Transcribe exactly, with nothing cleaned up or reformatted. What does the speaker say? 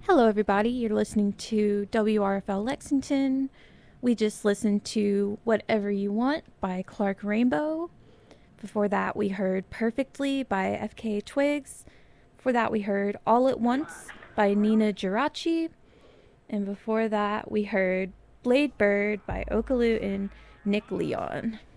Hello, everybody. You're listening to W R F L Lexington. We just listened to Whatever You Want by Clark Rainbow. Before that, we heard Perfectly by F K A Twigs. Before that, we heard All at Once by Nina Geraci. And before that, we heard Blade Bird by Okaloo and Nick Leon.